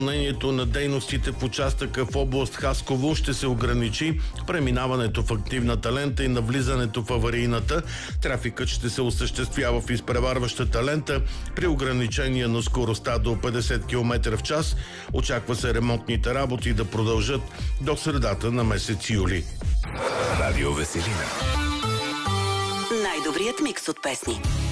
Изпълнението на дейностите в участъка в област Хасково ще се ограничи преминаването в активната лента и навлизането в аварийната. Трафикът ще се осъществява в изпреварващата лента при ограничение на скоростта до 50 км в час. Очаква се ремонтните работи да продължат до средата на месец юли. Радио Веселина. Най-добрият микс от песни.